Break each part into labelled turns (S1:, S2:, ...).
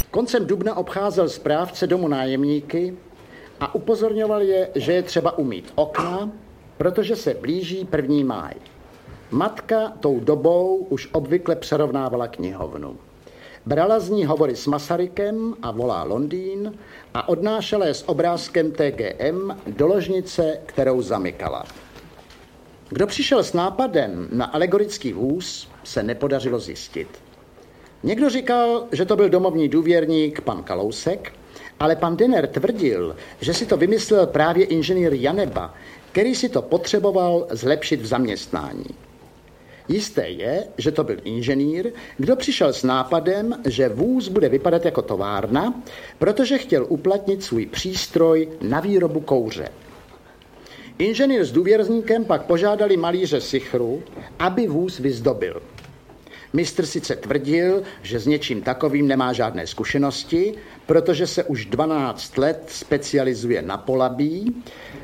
S1: Koncem dubna obcházel správce domu nájemníky a upozorňoval je, že je třeba umýt okna, protože se blíží 1. máj. Matka tou dobou už obvykle přerovnávala knihovnu. Brala z ní hovory s Masarykem a Volá Londýn a odnášela je s obrázkem TGM do ložnice, kterou zamykala. Kdo přišel s nápadem na alegorický vůz, se nepodařilo zjistit. Někdo říkal, že to byl domovní důvěrník pan Kalousek, ale pan Denner tvrdil, že si to vymyslel právě inženýr Janeba, který si to potřeboval zlepšit v zaměstnání. Jisté je, že to byl inženýr, kdo přišel s nápadem, že vůz bude vypadat jako továrna, protože chtěl uplatnit svůj přístroj na výrobu kouře. Inženýr s důvěrníkem pak požádali malíře Sichru, aby vůz vyzdobil. Mistr sice tvrdil, že s něčím takovým nemá žádné zkušenosti, protože se už 12 let specializuje na Polabí,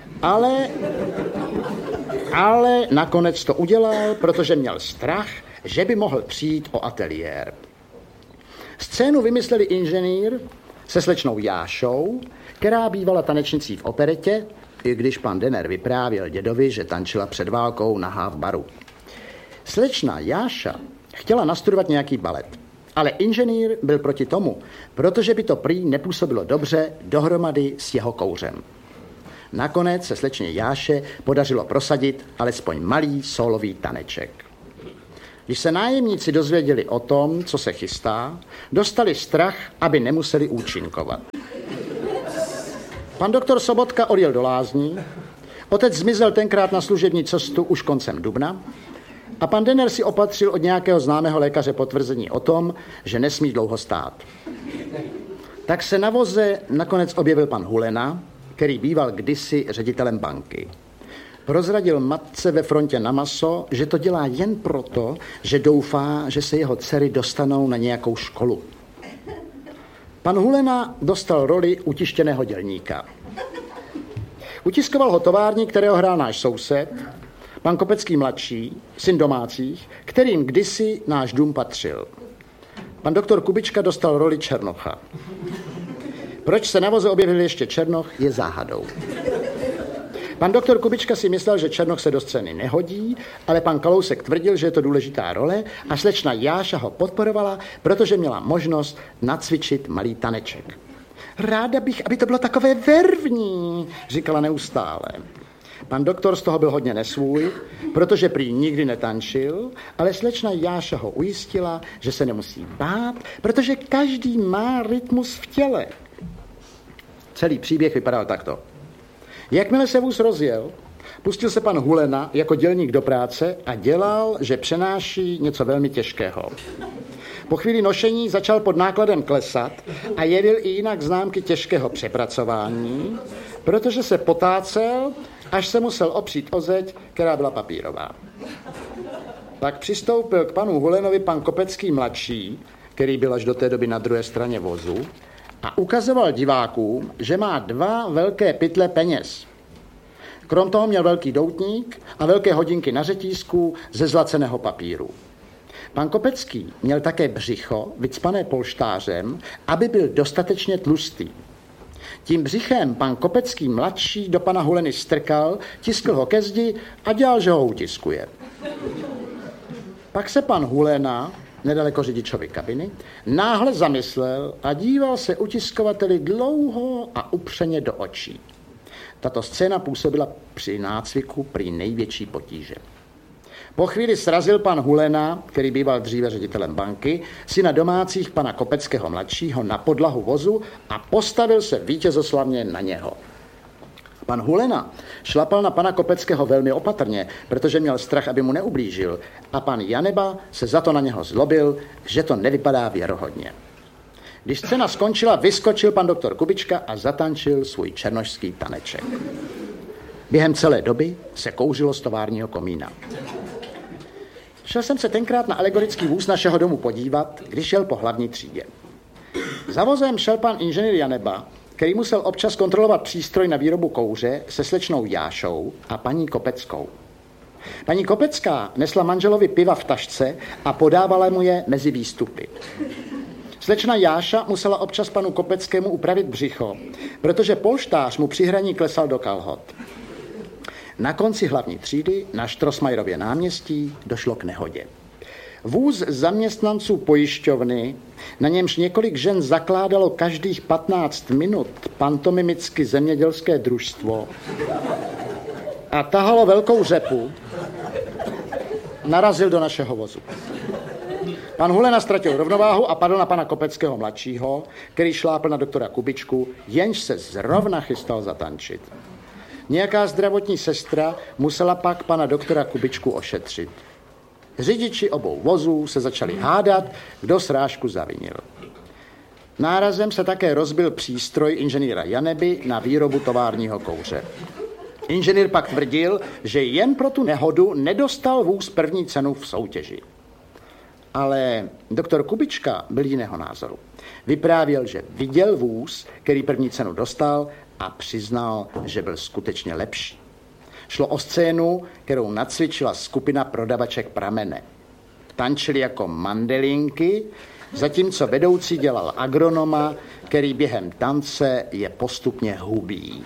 S1: ale nakonec to udělal, protože měl strach, že by mohl přijít o ateliér. Scénu vymysleli inženýr se slečnou Jášou, která bývala tanečnicí v operetě, i když pan Denner vyprávěl dědovi, že tančila před válkou nahá v baru. Slečna Jáša chtěla nastudovat nějaký balet, ale inženýr byl proti tomu, protože by to prý nepůsobilo dobře dohromady s jeho kouřem. Nakonec se slečně Jáše podařilo prosadit alespoň malý sólový taneček. Když se nájemníci dozvěděli o tom, co se chystá, dostali strach, aby nemuseli účinkovat. Pan doktor Sobotka odjel do lázní, otec zmizel tenkrát na služební cestu už koncem dubna a pan Denner si opatřil od nějakého známého lékaře potvrzení o tom, že nesmí dlouho stát. Tak se na voze nakonec objevil pan Hulena, který býval kdysi ředitelem banky. Prozradil matce ve frontě na maso, že to dělá jen proto, že doufá, že se jeho dcery dostanou na nějakou školu. Pan Hulena dostal roli utištěného dělníka. Utiskoval ho továrník, kterého hrál náš soused, pan Kopecký mladší, syn domácích, kterým kdysi náš dům patřil. Pan doktor Kubička dostal roli Černocha. Proč se na voze objevil ještě Černoch, je záhadou. Pan doktor Kubička si myslel, že Černoch se do scény nehodí, ale pan Kalousek tvrdil, že je to důležitá role a slečna Jáša ho podporovala, protože měla možnost nacvičit malý taneček. Ráda bych, aby to bylo takové vervní, říkala neustále. Pan doktor z toho byl hodně nesvůj, protože prý nikdy netančil, ale slečna Jáša ho ujistila, že se nemusí bát, protože každý má rytmus v těle. Celý příběh vypadal takto. Jakmile se vůz rozjel, pustil se pan Hulena jako dělník do práce a dělal, že přenáší něco velmi těžkého. Po chvíli nošení začal pod nákladem klesat a jevil i jinak známky těžkého přepracování, protože se potácel, až se musel opřít o zeď, která byla papírová. Pak přistoupil k panu Hulenovi pan Kopecký mladší, který byl až do té doby na druhé straně vozu, a ukazoval divákům, že má 2 velké pytle peněz. Krom toho měl velký doutník a velké hodinky na řetízku ze zlaceného papíru. Pan Kopecký měl také břicho vycpané polštářem, aby byl dostatečně tlustý. Tím břichem pan Kopecký mladší do pana Huleny strkal, tiskl ho ke zdi a dělal, že ho utiskuje. Pak se pan Hulena, nedaleko řidičovy kabiny, náhle zamyslel a díval se utiskovateli dlouho a upřeně do očí. Tato scéna působila při nácviku prý největší potíže. Po chvíli srazil pan Hulena, který býval dříve ředitelem banky, syna domácích pana Kopeckého mladšího na podlahu vozu a postavil se vítězoslavně na něho. Pan Hulena šlapal na pana Kopeckého velmi opatrně, protože měl strach, aby mu neublížil, a pan Janeba se za to na něho zlobil, že to nevypadá věrohodně. Když scéna skončila, vyskočil pan doktor Kubička a zatančil svůj černošský taneček. Během celé doby se kouřilo z továrního komína. Šel jsem se tenkrát na alegorický vůz našeho domu podívat, když šel po hlavní třídě. Za vozem šel pan inženýr Janeba, který musel občas kontrolovat přístroj na výrobu kouře se slečnou Jášou a paní Kopeckou. Paní Kopecká nesla manželovi piva v tašce a podávala mu je mezi výstupy. Slečna Jáša musela občas panu Kopeckému upravit břicho, protože polštář mu při hraní klesal do kalhot. Na konci hlavní třídy na Štrosmajerově náměstí došlo k nehodě. Vůz zaměstnanců pojišťovny, na němž několik žen zakládalo každých 15 minut pantomimicky zemědělské družstvo a tahalo velkou řepu, narazil do našeho vozu. Pan Hulena ztratil rovnováhu a padl na pana Kopeckého mladšího, který šlápl na doktora Kubičku, jenž se zrovna chystal zatančit. Nějaká zdravotní sestra musela pak pana doktora Kubičku ošetřit. Řidiči obou vozů se začali hádat, kdo srážku zavinil. Nárazem se také rozbil přístroj inženýra Janeby na výrobu továrního kouře. Inženýr pak tvrdil, že jen pro tu nehodu nedostal vůz první cenu v soutěži. Ale doktor Kubička byl jiného názoru. Vyprávěl, že viděl vůz, který první cenu dostal, a přiznal, že byl skutečně lepší. Šlo o scénu, kterou nacvičila skupina prodavaček Pramene. Tančili jako mandelinky, zatímco vedoucí dělal agronoma, který během tance je postupně hubí.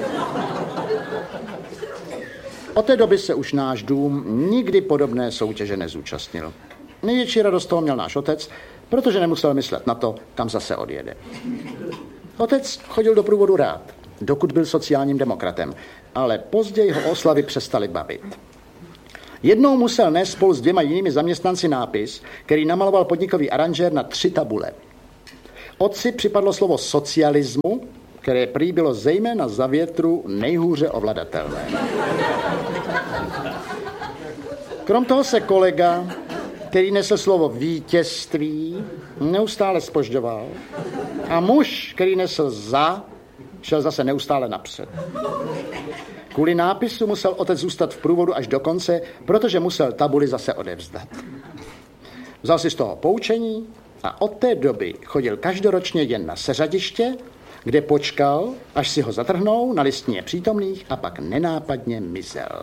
S1: Od té doby se už náš dům nikdy podobné soutěže nezúčastnil. Největší radost toho měl náš otec, protože nemusel myslet na to, kam zase odjede. Otec chodil do průvodu rád, dokud byl sociálním demokratem, ale později ho oslavy přestaly bavit. Jednou musel nést spolu s 2 jinými zaměstnanci nápis, který namaloval podnikový aranžér na 3 tabule. Otci připadlo slovo socialismu, které prý bylo zejména za větru nejhůře ovladatelné. Krom toho se kolega, který nesl slovo vítězství, neustále zpožďoval a muž, který nesl za, šel zase neustále napřed. Kvůli nápisu musel otec zůstat v průvodu až do konce, protože musel tabuli zase odevzdat. Vzal si z toho poučení a od té doby chodil každoročně jen na seřadiště, kde počkal, až si ho zatrhnou na listině přítomných a pak nenápadně mizel.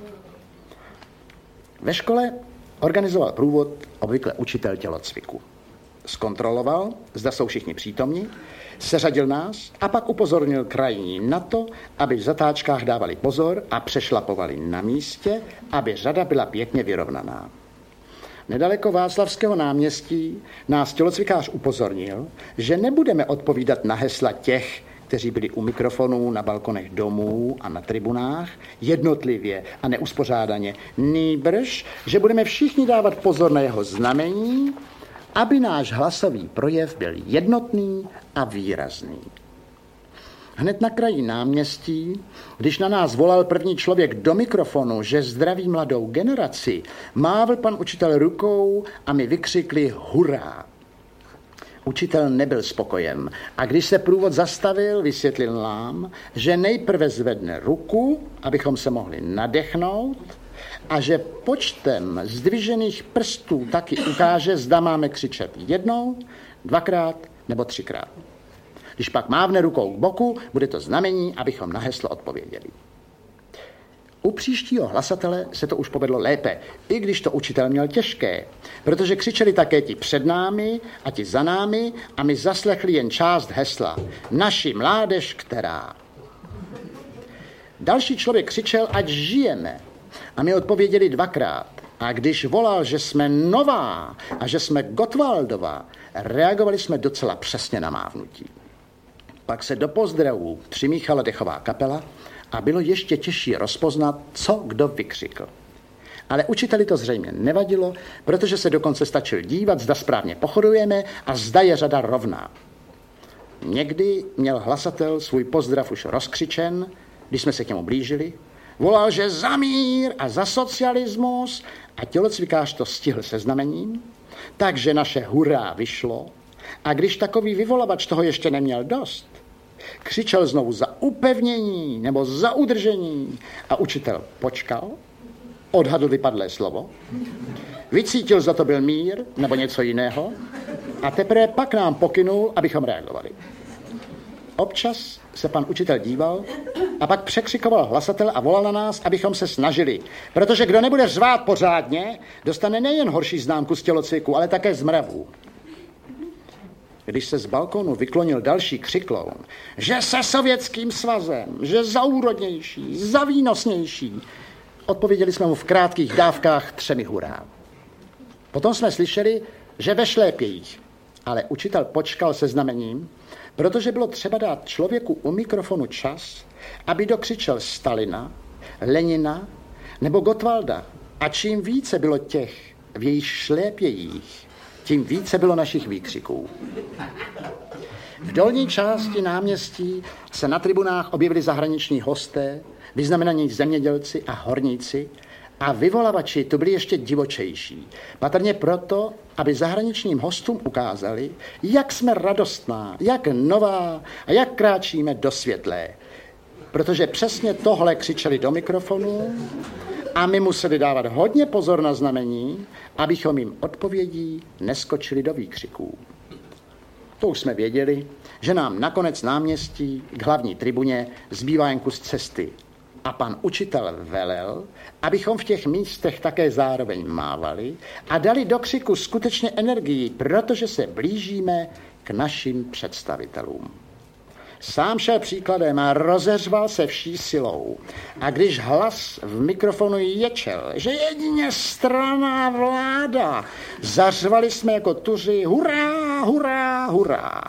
S1: Ve škole organizoval průvod obvykle učitel tělocviku. Zkontroloval, zda jsou všichni přítomni, seřadil nás a pak upozornil krajní na to, aby v zatáčkách dávali pozor a přešlapovali na místě, aby řada byla pěkně vyrovnaná. Nedaleko Václavského náměstí nás tělocvikář upozornil, že nebudeme odpovídat na hesla těch, kteří byli u mikrofonů na balkonech domů a na tribunách, jednotlivě a neuspořádaně. Nýbrž, že budeme všichni dávat pozor na jeho znamení, aby náš hlasový projev byl jednotný a výrazný. Hned na kraji náměstí, když na nás volal první člověk do mikrofonu, že zdraví mladou generaci, mávl pan učitel rukou a my vykřikli hurá. Učitel nebyl spokojen a když se průvod zastavil, vysvětlil nám, že nejprve zvedne ruku, abychom se mohli nadechnout, a že počtem zdvižených prstů taky ukáže, zda máme křičet 1, 2krát nebo 3krát. Když pak mávne rukou k boku, bude to znamení, abychom na heslo odpověděli. U příštího hlasatele se to už povedlo lépe, i když to učitel měl těžké, protože křičeli také ti před námi a ti za námi a my zaslechli jen část hesla. Naši mládež, která. Další člověk křičel, ať žijeme. A my odpověděli 2krát. A když volal, že jsme nová a že jsme Gottwaldová, reagovali jsme docela přesně na mávnutí. Pak se do pozdravů přimíchala dechová kapela a bylo ještě těžší rozpoznat, co kdo vykřikl. Ale učiteli to zřejmě nevadilo, protože se dokonce stačil dívat, zda správně pochodujeme a zda je řada rovná. Někdy měl hlasatel svůj pozdrav už rozkřičen, když jsme se k němu blížili. Volal, že za mír a za socialismus a tělocvikář to stihl se znamením, takže naše hurá vyšlo a když takový vyvolavač toho ještě neměl dost, křičel znovu za upevnění nebo za udržení a učitel počkal, odhadl vypadlé slovo, vycítil, zda to byl mír nebo něco jiného a teprve pak nám pokynul, abychom reagovali. Občas se pan učitel díval a pak překřikoval hlasatel a volal na nás, abychom se snažili, protože kdo nebude řvát pořádně, dostane nejen horší známku z tělocviku, ale také z mravů. když se z balkónu vyklonil další křikloun, že se Sovětským svazem, že zaúrodnější, zavýnosnější, odpověděli jsme mu v krátkých dávkách 3 hurá. Potom jsme slyšeli, že ve šlépějích, ale učitel počkal se znamením, protože bylo třeba dát člověku u mikrofonu čas, aby dokřičel Stalina, Lenina nebo Gottwalda. A čím více bylo těch v jejich šlépějích, tím více bylo našich výkřiků. V dolní části náměstí se na tribunách objevili zahraniční hosté, vyznamenaní zemědělci a horníci, a vyvolavači tu byli ještě divočejší. Patrně proto, aby zahraničním hostům ukázali, jak jsme radostná, jak nová a jak kráčíme do světlé. Protože přesně tohle křičeli do mikrofonu a my museli dávat hodně pozor na znamení, abychom jim odpovědí neskočili do výkřiků. To už jsme věděli, že nám nakonec náměstí k hlavní tribuně zbývá jen kus cesty. A pan učitel velel, abychom v těch místech také zároveň mávali a dali do křiku skutečně energii, protože se blížíme k našim představitelům. Sám šel příkladem a rozeřval se vší silou. A když hlas v mikrofonu ječel, že jedině strana vláda, zařvali jsme jako tuři hurá, hurá, hurá.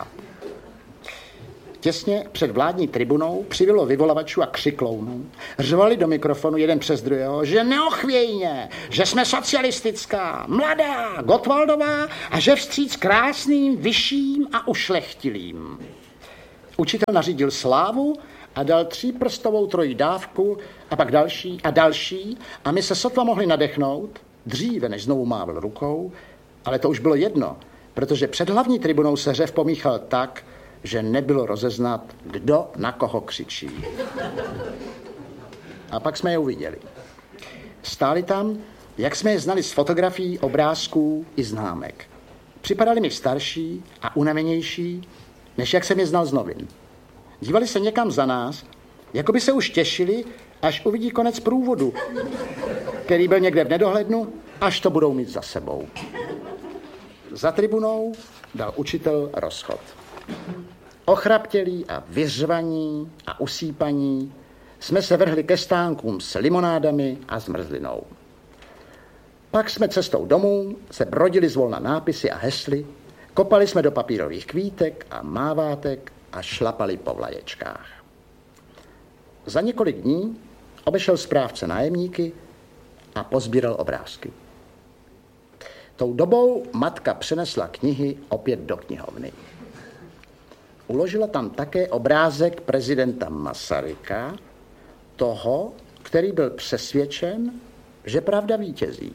S1: Těsně před vládní tribunou přivilo vyvolavačů a křiklounů. Řvali do mikrofonu jeden přes druhého, že neochvějně, že jsme socialistická, mladá, Gottwaldová a že vstříc krásným, vyšším a ušlechtilým. Učitel nařídil slávu a dal 3prstovou trojdávku a pak další a další a my se sotva mohli nadechnout, dříve než znovu mávl rukou, ale to už bylo jedno, protože před hlavní tribunou se řev pomíchal tak, že nebylo rozeznat, kdo na koho křičí. A pak jsme je uviděli. Stáli tam, jak jsme je znali z fotografií, obrázků i známek. Připadali mi starší a unavenější, než jak jsem je znal z novin. Dívali se někam za nás, jako by se už těšili, až uvidí konec průvodu, který byl někde v nedohlednu, až to budou mít za sebou. Za tribunou dal učitel rozchod. Ochraptělí a vyřvaní a usýpaní jsme se vrhli ke stánkům s limonádami a zmrzlinou. Pak jsme cestou domů se brodili zvolna nápisy a hesly, kopali jsme do papírových kvítek a mávátek a šlapali po vlaječkách. Za několik dní obešel správce nájemníky a pozbíral obrázky. Tou dobou matka přenesla knihy opět do knihovny. Uložila tam také obrázek prezidenta Masaryka, toho, který byl přesvědčen, že pravda vítězí.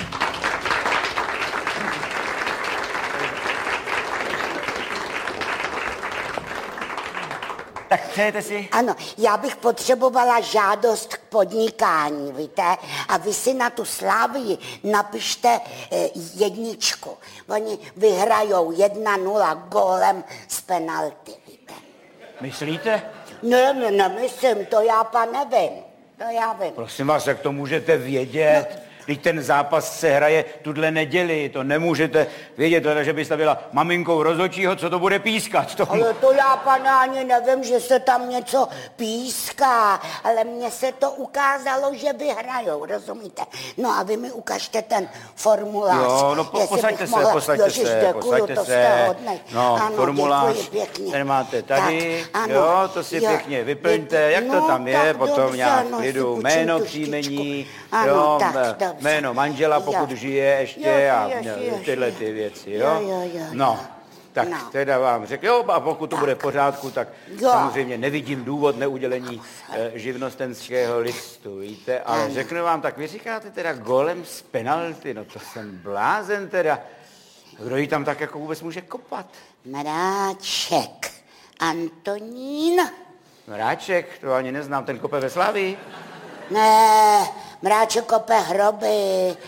S2: Tak přejete si?
S3: Ano, já bych potřebovala žádost k podnikání, víte? A vy si na tu Slávii napište 1. Oni vyhrajou 1-0 gólem z penalty, víte?
S2: Myslíte?
S3: Ne, myslím, to já nevím. To já vím.
S2: Prosím vás, jak to můžete vědět? No. Když ten zápas se hraje tuhle neděli, to nemůžete vědět, že byste byla maminkou rozhodčího, co to bude pískat. To...
S3: Ale to já, pane, ani nevím, že se tam něco píská, ale mně se to ukázalo, že vyhrajou, rozumíte? No a vy mi ukažte ten formulář.
S2: Jo, no posaďte se, posaďte se. No, ano, formulář, ten máte tady, tak, ano, jo, to si pěkně vyplňte, jak to tam je, potom nějak klidu, jméno, příjmení, jo, jméno manžela, pokud žije ještě a tyhle ty věci, jo? No, tak teda vám řekl, jo, a pokud to bude v pořádku, tak samozřejmě nevidím důvod neudělení živnostenského listu, víte, ale řeknu vám, tak vy říkáte teda golem z penalty, no to jsem blázen teda. Kdo jí tam tak jako vůbec může kopat?
S3: Mráček, Antonín.
S2: Mráček, to ani neznám, ten kope ve Slavii.
S3: Ne, Mráček kope hroby.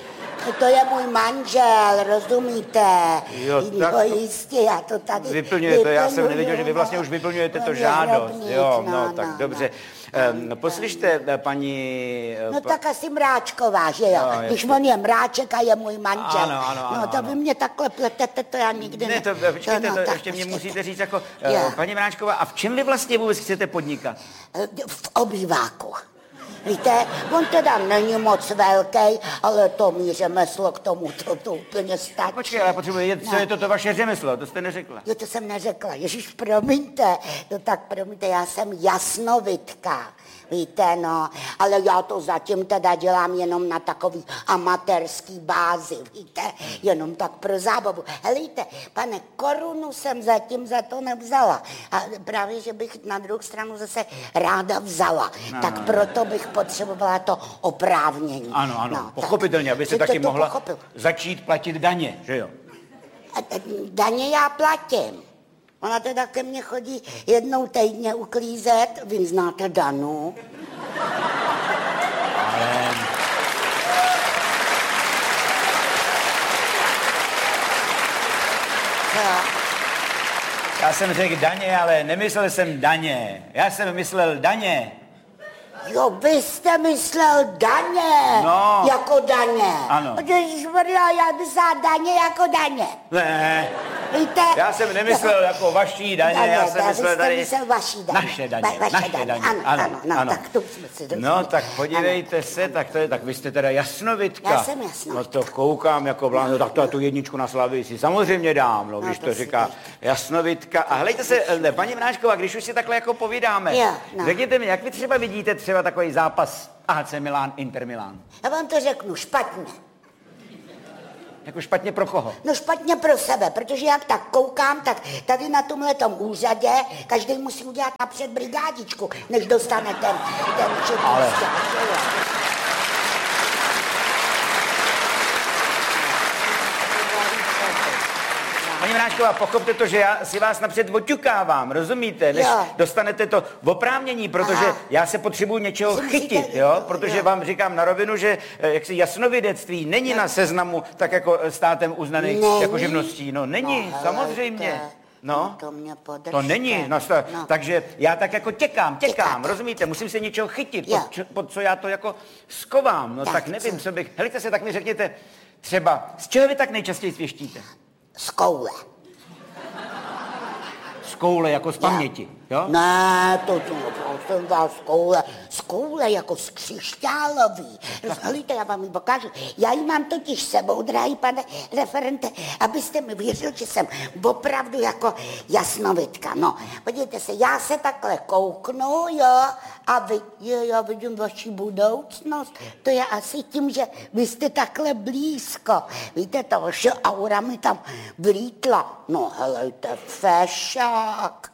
S3: To je můj manžel, rozumíte?
S2: Jo, tak
S3: no, jistě, já to tady
S2: vyplňuje to, já jsem nevěděl, že vy vlastně už vyplňujete to žádost. Jo, no, tak dobře. Poslyšte, paní...
S3: No tak asi Mráčková, že jo?
S2: No,
S3: když on je Mráček a je můj manžel.
S2: Ano,
S3: no to vy mě takhle pletete, to já nikdy
S2: ne. Ne, počkejte, to ještě mě musíte říct jako, paní Mráčková, a v čem vy vlastně vůbec chcete podnikat?
S3: V obýváku. Víte, on teda není moc velký, ale to mý řemeslo k tomu to úplně stačí.
S2: Počkej, ale potřebuji vědět, co je to vaše řemeslo, to jste neřekla.
S3: Jo, to jsem neřekla, ježiš, promiňte, no tak promiňte, já jsem jasnovidka. Víte, no, ale já to zatím teda dělám jenom na takový amatérský bázi, víte, jenom tak pro zábavu. Helejte, pane, korunu jsem zatím za to nevzala. A právě, že bych na druhou stranu zase ráda vzala. Tak proto bych potřebovala to oprávnění.
S2: Ano,
S3: no,
S2: pochopitelně, abyste taky mohla začít platit daně, že jo?
S3: Daně já platím. Ona teda ke mně chodí jednou týdně uklízet. Vy znáte Danu?
S2: Ale... Já jsem řekl daně, ale nemyslel jsem daně. Já jsem myslel daně.
S3: Jo, vy jste myslel daně.
S2: No.
S3: Jako daně.
S2: Ano.
S3: Ježišmarja, já myslel daně jako daně.
S2: Ne.
S3: Víte?
S2: Já jsem nemyslel jako vaší daně, já jsem myslel tady...
S3: vaší daně.
S2: Naše daně.
S3: Ano, tak to jsme si dostali.
S2: No, tak podívejte se, tak vy jste teda jasnovidka.
S3: Já jsem jasnovidka.
S2: No to koukám jako blázno, tak to tu jedničku na Slavii si samozřejmě dám, no, když to říká jasnovidka. A hlejte se, paní Mráčková, když už si takhle jako povídáme, řekněte mi, jak vy třeba vidíte třeba takový zápas AC Milan, Inter Milan?
S3: Já vám to řeknu, špatně.
S2: Jako špatně pro koho?
S3: No špatně pro sebe, protože jak tak koukám, tak tady na tomhletom úřadě každý musí udělat napřed brigádičku, než dostane ten
S2: Ale... Paní Mráčková, pochopte to, že já si vás napřed oťukávám, rozumíte? Než dostanete to oprávnění, protože já se potřebuji něčeho chytit, jo? Protože vám říkám na rovinu, že jaksi jasnovidectví není na seznamu tak jako státem uznaný jako živností. No není, samozřejmě. No, to není, takže já tak jako těkám, rozumíte, musím se něčeho chytit, pod co já to jako skovám, no tak nevím, co bych, helejte se, tak mi řekněte, třeba, z čeho vy tak nejčastěji svěštíte?
S3: Z koule.
S2: Z koule, jako z paměti, jo?
S3: Ne, to jsem vás z koule jako z křišťálový. Rozhlíte, já vám ji pokážu. Já ji mám totiž sebou, drahý pane referente, abyste mi věřil, že jsem opravdu jako jasnovidka. No, podívejte se, já se takhle kouknu, jo, a já vidím vaši budoucnost. To je asi tím, že vy jste takhle blízko. Víte, ta vaše aura mi tam vlítla. No, helejte, fešák.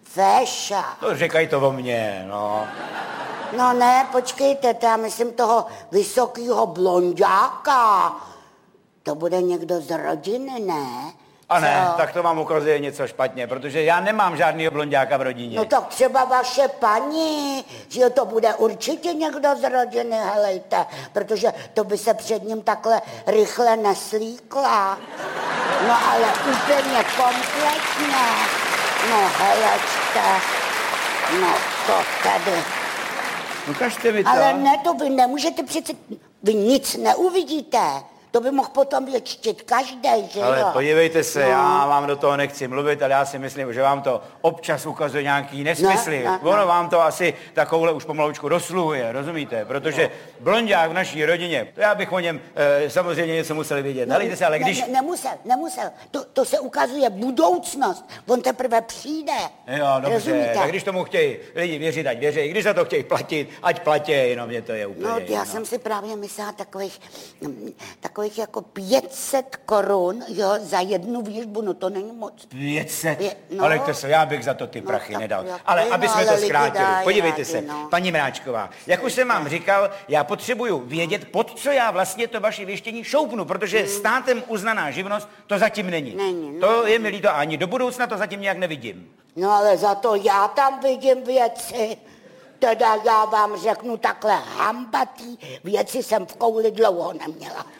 S2: To říkají to o mně, no.
S3: No ne, počkejte, to já myslím toho vysokýho blonďáka. To bude někdo z rodiny, ne?
S2: A ne, tak to vám ukazuje něco špatně, protože já nemám žádnýho blonďáka v rodině.
S3: No tak třeba vaše paní, že to bude určitě někdo z rodiny, helejte, protože to by se před ním takhle rychle neslíkla. No ale úplně kompletně. No helečte, no to tady.
S2: Ukažte mi to.
S3: Ale ne, to vy nemůžete přece, vy nic neuvidíte. To by mohl potom věčtit každý, že jo?
S2: Ale podívejte se, já vám do toho nechci mluvit, ale já si myslím, že vám to občas ukazuje nějaký nesmysly. Ono vám to asi takovouhle už pomaloučku dosluhuje, rozumíte? Protože blonďák v naší rodině, to já bych o něm samozřejmě něco musel vědět. Nalejte se, ale když...
S3: Nemusel. To se ukazuje budoucnost. On teprve přijde.
S2: Jo, dobře, rozumíte? Tak když tomu chtějí lidi věřit, ať věří. Když za to chtějí platit, ať platí, jenom mě to je úplně.
S3: No, já jsem si právě myslela takových jako 500 korun, jo, za jednu výžbu, no to není moc.
S2: 500? Ale to se, já bych za to ty prachy nedal. Ale aby jsme to zkrátili, podívejte se, paní Mráčková, jak už jsem vám říkal, já potřebuju vědět, pod co já vlastně to vaše věštění šoupnu, protože státem uznaná živnost to zatím není. To je mi líto, ani do budoucna to zatím nějak nevidím.
S3: No ale za to já tam vidím věci. Teda já vám řeknu takhle hambatý věci jsem v kouli dlouho neměla.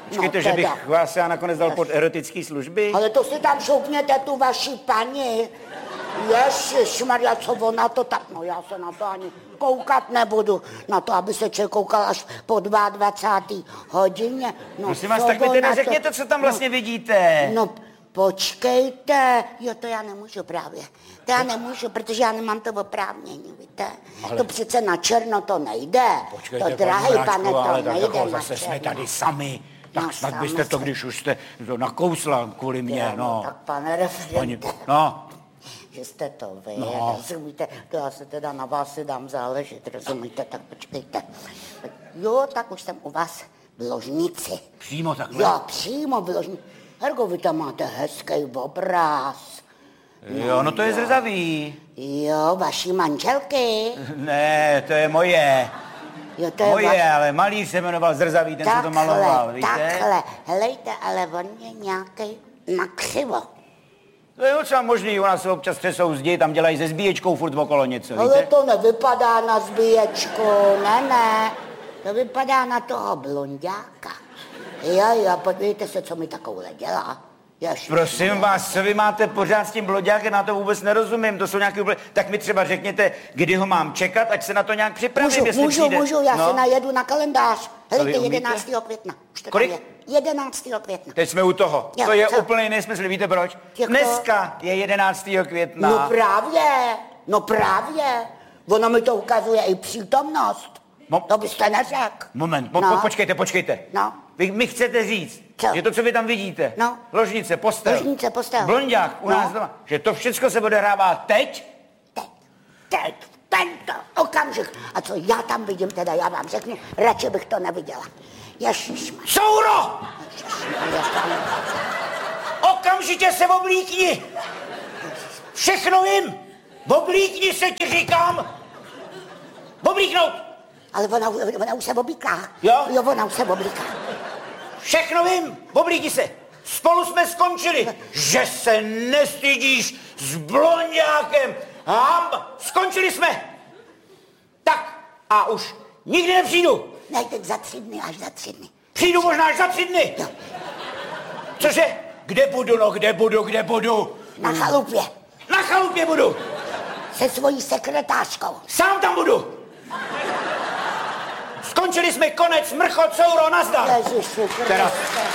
S2: Počkejte, že bych vás já nakonec dal pod erotický služby?
S3: Ale to si tam šoupněte tu vaši paní. Ježišmarja, co ona to tak... No já se na to ani koukat nebudu. Na to, aby se člověk koukal až po 22. hodině. No,
S2: prosím vás, tak mi teda řekněte, co tam vlastně vidíte.
S3: No, počkejte. Jo, to já nemůžu právě. To já nemůžu, protože já nemám to oprávnění, víte. Ale... To přece na černo to nejde.
S2: Počkejte,
S3: to drahý pane, to
S2: ale
S3: nejde
S2: jako,
S3: na
S2: zase
S3: černo.
S2: jsme tady sami. Tak
S3: No,
S2: snad byste to, když už jste to nakousla kvůli mě, no.
S3: Tak pane referent.
S2: No.
S3: Že jste to vy, rozumíte, to já se teda na vás si dám záležet, rozumíte, tak počkejte. Jo, tak už jsem u vás v ložnici.
S2: Přímo takhle?
S3: Jo, přímo v ložnici. Hergo, vy tam máte hezký obraz.
S2: Jo, no to je zrzavý.
S3: Jo, vaší manželky.
S2: Ne, to je moje.
S3: Jo, to je
S2: moje, ale malíř se jmenoval Zrzavý, ten se to maloval, víte?
S3: Takhle, helejte, ale on je nějaký nakřivo.
S2: To je docela možný, u nás se občas třesou zdi, tam dělají se zbíječkou furt okolo něco, víte?
S3: Ale to nevypadá na zbíječku, ne, to vypadá na toho blonďáka. Jo, podívejte se, co mi takovhle dělá.
S2: Prosím vás, co vy máte pořád s tím blonďákem, na to vůbec nerozumím, to jsou nějaký úplně... Tak mi třeba řekněte, kdy ho mám čekat, ať se na to nějak připravím, jestli přijde.
S3: Můžu, já se najedu na kalendář. Helejte, 11. května.
S2: Kolik?
S3: 11. května.
S2: Teď jsme u toho. Jo, to je úplný nesmysl, víte proč? Dneska je 11. května.
S3: No právě. Ono mi to ukazuje i přítomnost. To byste neřekl.
S2: Moment, počkejte.
S3: No.
S2: Vy mi chcete říct, že to, co vy tam vidíte, ložnice, postel, blonďák u nás doma, že to všechno se odehrává teď?
S3: Teď, tento okamžik. A co já tam vidím, teda já vám řeknu, radši bych to neviděla. Ježišmarja.
S2: Souro! Okamžitě se oblíkni! Všechno vím! Oblíkni se, ti říkám! Oblíknout!
S3: Ale ona už se oblíká.
S2: Jo,
S3: ona už se oblíká.
S2: Všechno vím, oblíkni se. Spolu jsme skončili. Že se nestydíš s blonďákem. Skončili jsme. Tak a už nikdy nepřijdu.
S3: Ne, teď za 3 dny, až za 3 dny.
S2: Přijdu možná až za 3 dny.
S3: Jo.
S2: Cože? Kde budu?
S3: Na chalupě.
S2: Na chalupě budu.
S3: Se svojí sekretářkou.
S2: Sám tam budu. Skončili jsme, konec, mrchot, souro, nazdar.
S3: Ježiši,
S2: teraz.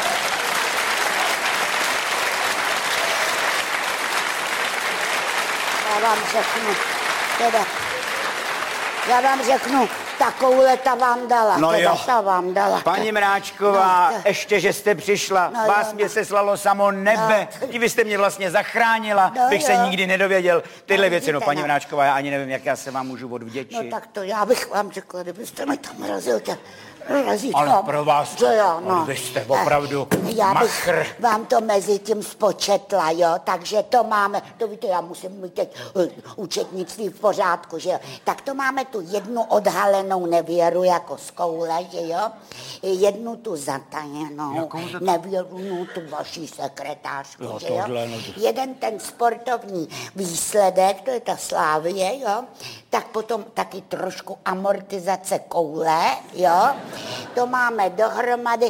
S3: Já vám řeknu, takovouhle ta vám dala.
S2: No jo.
S3: Ta vám dala.
S2: Paní Mráčková, ještě, že jste přišla, vás mě seslalo samo nebe. Vy jste mě vlastně zachránila, bych se nikdy nedověděl. Tyhle věci, paní Mráčková, já ani nevím, jak já se vám můžu odvděčit.
S3: No tak to já bych vám řekla, kdybyste mi tam razil razítko.
S2: Ale pro vás, vy jste opravdu
S3: já bych vám to mezi tím spočetla, jo, takže to máme, to víte, já musím mít teď účetnictví v pořádku, že jo, tak to máme tu jednu odhalenou nevěru jako z koule, že jo, jednu tu zatajenou nevěru, tu vaší sekretářku, jo, že jo, jeden ten sportovní výsledek, to je ta Slávie, jo, tak potom taky trošku amortizace koule, jo, to máme dohromady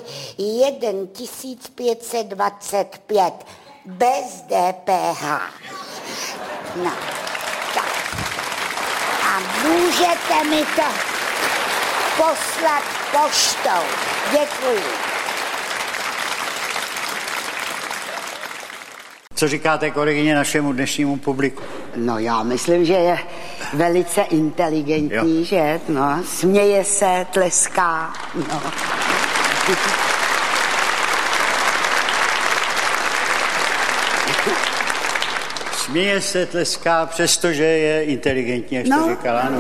S3: 1525 bez DPH. No, tak. A můžete mi to poslat poštou. Děkuji.
S4: Co říkáte, kolegyně, našemu dnešnímu publiku?
S3: No já myslím, že je velice inteligentní, že? No, směje se, tleská, no.
S4: Směje se, tleská, přestože je inteligentní, jak jste říkala, ano.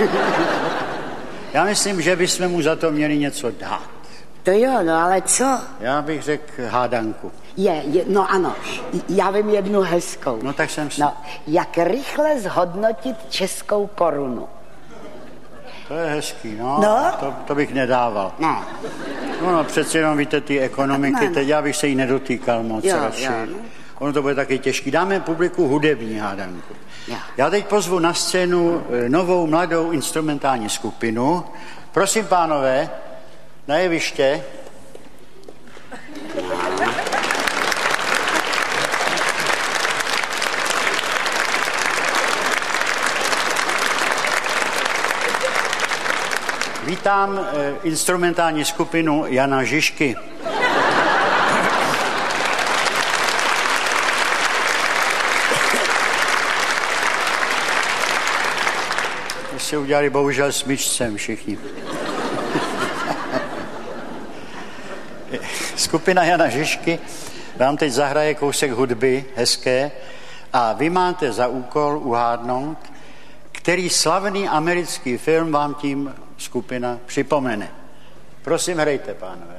S4: Já myslím, že bychom mu za to měli něco dát.
S3: To jo, no ale co?
S4: Já bych řekl hádanku.
S3: No ano, já vím jednu hezkou.
S4: No tak jsem si...
S3: No, jak rychle zhodnotit českou korunu?
S4: To je hezký, no. To bych nedával.
S3: Ne.
S4: No, přeci jenom víte ty ekonomiky, teď já bych se jí nedotýkal moc radši. Ono to bude taky těžký. Dáme publiku hudební hádanku. Já teď pozvu na scénu novou mladou instrumentální skupinu. Prosím, pánové, na jeviště. Vítám instrumentální skupinu Jana Žižky. To si udělali bohužel smyčcem všichni. Skupina Jana Žižky vám teď zahraje kousek hudby hezké a vy máte za úkol uhádnout, který slavný americký film vám tím skupina připomene. Prosím, hrajte, pánové.